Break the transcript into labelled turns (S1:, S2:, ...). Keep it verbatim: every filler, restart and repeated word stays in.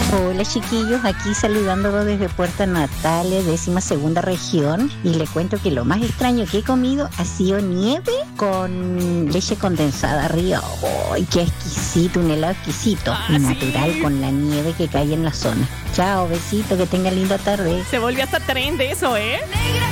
S1: Hola chiquillos, aquí saludándolo desde Puerto Natales, décima segunda región, y le cuento que lo más extraño que he comido ha sido nieve con leche condensada arriba. ¡Ay, qué exquisito! Un helado exquisito
S2: Ah,
S1: y
S2: sí.
S1: natural con la nieve que cae en la zona. Chao, besito, que tenga linda tarde.
S2: Se volvió hasta tren de eso, ¿eh?
S3: Negra